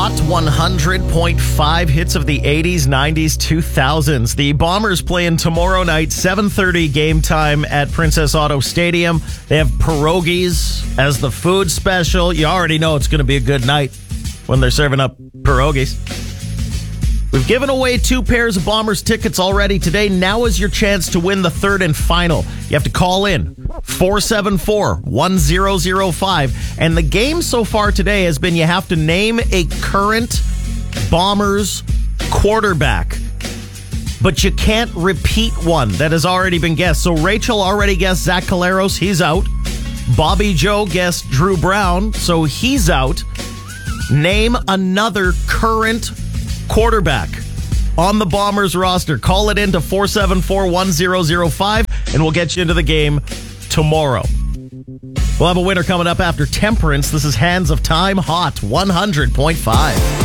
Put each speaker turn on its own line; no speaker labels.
Hot 100.5 hits of the 80s, 90s, 2000s. The Bombers playing tomorrow night, 7:30 game time at Princess Auto Stadium. They have pierogies as the food special. You already know it's going to be a good night when they're serving up pierogies. We've given away 2 pairs of Bombers tickets already today. Now is your chance to win the third and final. You have to call in 474-1005. And the game so far today has been you have to name a current Bombers quarterback. But you can't repeat one that has already been guessed. So Rachel already guessed Zach Collaros. He's out. Bobby Joe guessed Drew Brown. So he's out. Name another current quarterback on the Bombers roster. Call it in to 474-1005 and we'll get you into the game tomorrow. We'll have a winner coming up after Temperance. This is Hands of Time, Hot 100.5.